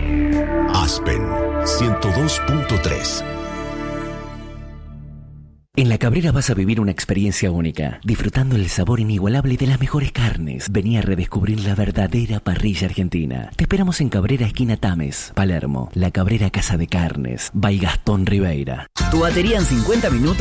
Aspen 102.3. En La Cabrera vas a vivir una experiencia única, disfrutando el sabor inigualable de las mejores carnes. Vení a redescubrir la verdadera parrilla argentina. Te esperamos en Cabrera, esquina Tames, Palermo. La Cabrera Casa de Carnes, by Gastón Ribeira. Tu batería en 50 minutos